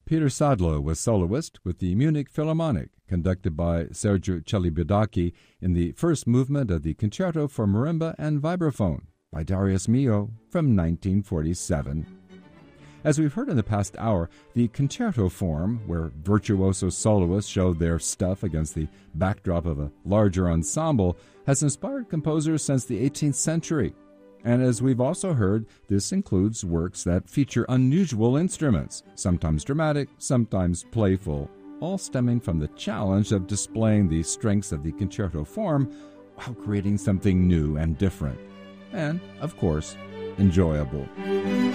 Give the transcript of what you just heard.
Peter Sadlo was soloist with the Munich Philharmonic, conducted by Sergiu Celibidache in the first movement of the Concerto for Marimba and Vibraphone by Darius Milhaud from 1947. As we've heard in the past hour, the concerto form, where virtuoso soloists show their stuff against the backdrop of a larger ensemble, has inspired composers since the 18th century. And as we've also heard, this includes works that feature unusual instruments, sometimes dramatic, sometimes playful, all stemming from the challenge of displaying the strengths of the concerto form while creating something new and different. And, of course, enjoyable.